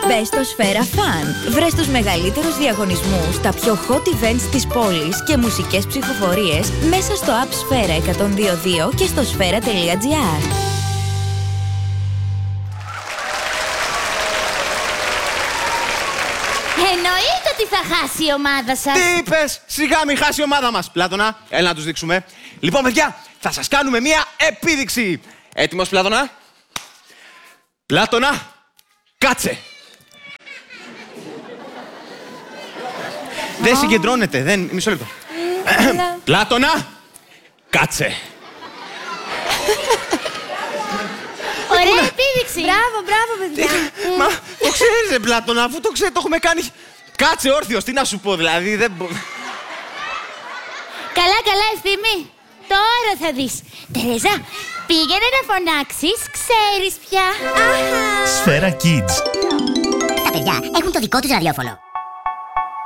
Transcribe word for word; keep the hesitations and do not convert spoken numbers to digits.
Μπες στο Σφαίρα Fun. Βρες τους μεγαλύτερους διαγωνισμούς, τα πιο hot events της πόλης και μουσικές ψηφοφορίες μέσα στο app Σφαίρα εκατόν δύο δύο και στο σφαίρα τελεία τζι άρ. Εννοείται ότι θα χάσει η ομάδα σας. Τι είπες, σιγά μην χάσει η ομάδα μας. Πλάτωνα, έλα να τους δείξουμε. Λοιπόν, παιδιά, θα σας κάνουμε μία επίδειξη. Έτοιμος, Πλάτωνα? Πλάτωνα, κάτσε. Δεν συγκεντρώνεται, δεν... Μισό λεπτό. Πλάτωνα, κάτσε. Ωραία επίδειξη. Μπράβο, μπράβο, παιδιά. Μα το ξέρεις, ρε Πλάτωνα, αφού το ξέρεις, το έχουμε κάνει. Κάτσε όρθιος, τι να σου πω, δηλαδή, δεν μπο... Καλά, καλά, Ευθύμη. Τώρα θα δεις. Τερέζα, πήγαινε να φωνάξεις, ξέρεις πια. Σφαίρα Kids. Τα παιδιά έχουν το δικό τους ραδιόφωνο.